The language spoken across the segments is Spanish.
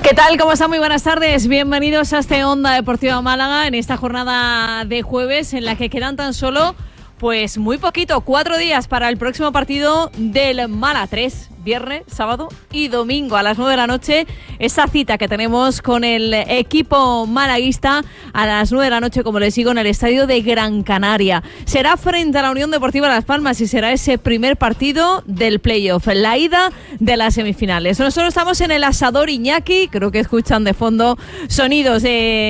¿Qué tal? ¿Cómo están? Muy buenas tardes. Bienvenidos a este Onda Deportiva Málaga en esta jornada de jueves en la que quedan tan solo, pues muy poquito, 4 días para el próximo partido del Málaga. 3, viernes, sábado y domingo a las 9 de la noche. Esa cita que tenemos con el equipo malaguista a las 9 de la noche, como les digo, en el estadio de Gran Canaria. Será frente a la Unión Deportiva Las Palmas y será ese primer partido del playoff, la ida de las semifinales. Nosotros estamos en el Asador Iñaki, creo que escuchan de fondo sonidos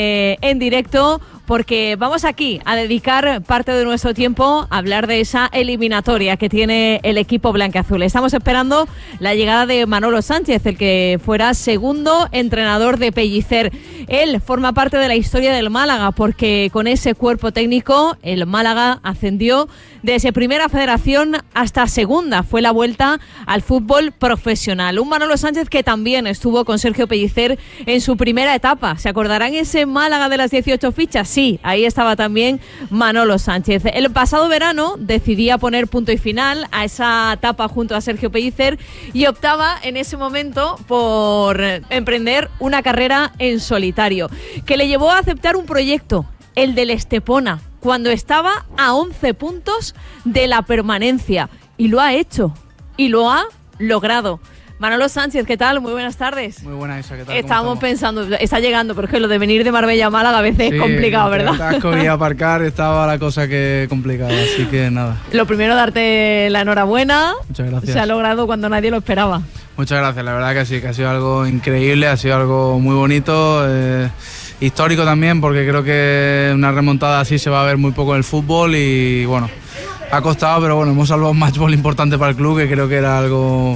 en directo, porque vamos aquí a dedicar parte de nuestro tiempo a hablar de esa eliminatoria que tiene el equipo blanquiazul. Estamos esperando la llegada de Manolo Sánchez, el que fuera segundo entrenador de Pellicer. Él forma parte de la historia del Málaga, porque con ese cuerpo técnico el Málaga ascendió desde primera federación hasta segunda. Fue la vuelta al fútbol profesional. Un Manolo Sánchez que también estuvo con Sergio Pellicer en su primera etapa. ¿Se acordarán ese Málaga de las 18 fichas? Sí, ahí estaba también Manolo Sánchez. El pasado verano decidía poner punto y final a esa etapa junto a Sergio Pellicer y optaba en ese momento por emprender una carrera en solitario, que le llevó a aceptar un proyecto, el del Estepona, cuando estaba a 11 puntos de la permanencia, y lo ha hecho y lo ha logrado. Manolo Sánchez, ¿qué tal? Muy buenas tardes. Muy buena, Isa, ¿qué tal? Estábamos pensando, está llegando, pero es que lo de venir de Marbella a Málaga a veces es complicado, ¿verdad? Atasco y aparcar estaba la cosa que complicada, así que nada. Lo primero, darte la enhorabuena. Muchas gracias. Se ha logrado cuando nadie lo esperaba. Muchas gracias, la verdad que sí, que ha sido algo increíble, ha sido algo muy bonito, histórico también, porque creo que una remontada así se va a ver muy poco en el fútbol y bueno, ha costado, pero bueno, hemos salvado un matchball importante para el club, que creo que era algo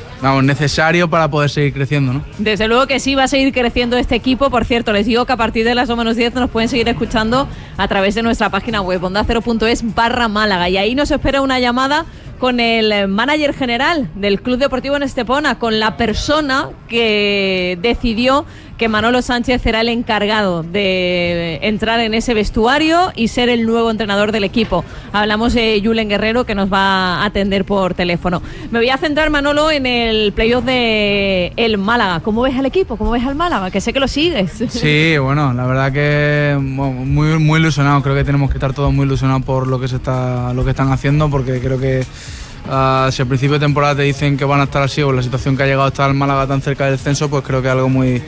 necesario para poder seguir creciendo, ¿no? Desde luego que sí, va a seguir creciendo este equipo. Por cierto, les digo que a partir de las 2:10 nos pueden seguir escuchando a través de nuestra página web, ondacero.es/Málaga, y ahí nos espera una llamada con el manager general del Club Deportivo en Estepona, con la persona que decidió que Manolo Sánchez será el encargado de entrar en ese vestuario y ser el nuevo entrenador del equipo. Hablamos de Julen Guerrero, que nos va a atender por teléfono. Me voy a centrar, Manolo, en el playoff de el Málaga. ¿Cómo ves al equipo? ¿Cómo ves al Málaga? Que sé que lo sigues. Sí, bueno, la verdad que muy ilusionado. Creo que tenemos que estar todos muy ilusionados por lo que están haciendo, porque creo que si al principio de temporada te dicen que van a estar así, o la situación que ha llegado hasta el Málaga tan cerca del descenso, pues creo que es algo muy,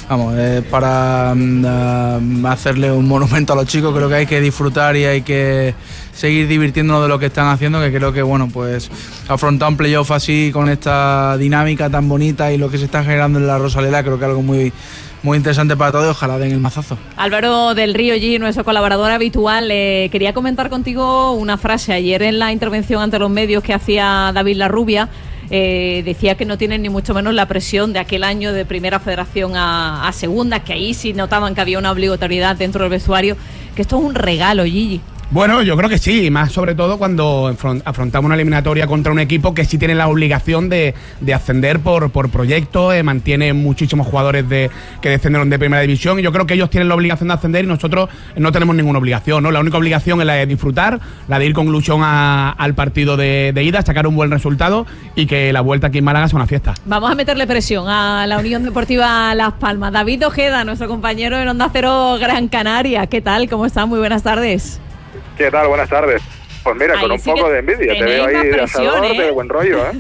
para hacerle un monumento a los chicos. Creo que hay que disfrutar y hay que seguir divirtiéndonos de lo que están haciendo, que creo que bueno, pues afrontar un playoff así con esta dinámica tan bonita y lo que se está generando en la Rosaleda, creo que es algo muy interesante para todos, y ojalá den el mazazo. Álvaro del Río G, nuestro colaborador habitual, quería comentar contigo una frase. Ayer en la intervención ante los medios que hacía David Larrubia, decía que no tienen ni mucho menos la presión de aquel año de primera federación a segunda, que ahí sí notaban que había una obligatoriedad dentro del vestuario, que esto es un regalo, Gigi. Bueno, yo creo que sí, más sobre todo cuando afrontamos una eliminatoria contra un equipo que sí tiene la obligación de ascender por proyecto, mantiene muchísimos jugadores que descendieron de primera división, y yo creo que ellos tienen la obligación de ascender y nosotros no tenemos ninguna obligación, ¿no? La única obligación es la de disfrutar, la de ir con ilusión al partido de ida, sacar un buen resultado y que la vuelta aquí en Málaga sea una fiesta. Vamos a meterle presión a la Unión Deportiva Las Palmas. David Ojeda, nuestro compañero en Onda Cero Gran Canaria, ¿qué tal? ¿Cómo está? Muy buenas tardes. ¿Qué tal? Buenas tardes. Pues mira, con un poco de envidia, te veo ahí de asador, de buen rollo, ¿eh?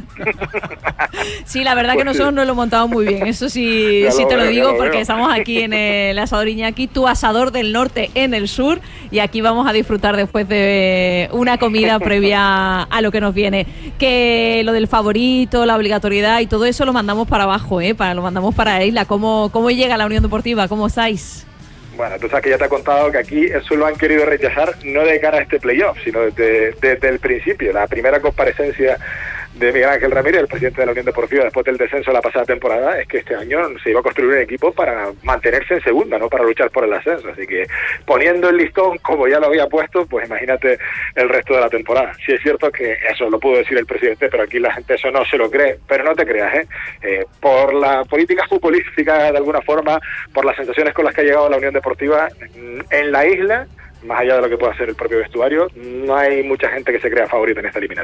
Sí, la verdad pues que nosotros no lo hemos montado muy bien, eso sí, sí te lo digo, porque estamos aquí en el Asador Iñaki, tu asador del norte en el sur, y aquí vamos a disfrutar después de una comida previa a lo que nos viene. Que lo del favorito, la obligatoriedad y todo eso lo mandamos para abajo, lo mandamos para la isla. ¿Cómo llega la Unión Deportiva? ¿Cómo estáis? Bueno, tú sabes que ya te he contado que aquí eso lo han querido rechazar no de cara a este playoff, sino desde el principio. La primera comparecencia de Miguel Ángel Ramírez, el presidente de la Unión Deportiva, después del descenso de la pasada temporada, es que este año se iba a construir un equipo para mantenerse en segunda, no para luchar por el ascenso. Así que poniendo el listón como ya lo había puesto, pues imagínate el resto de la temporada. Sí es cierto que eso lo pudo decir el presidente, pero aquí la gente eso no se lo cree. Pero no te creas, por la política futbolística, de alguna forma, por las sensaciones con las que ha llegado la Unión Deportiva en la isla, más allá de lo que pueda hacer el propio vestuario, no hay mucha gente que se crea favorita en esta eliminatoria.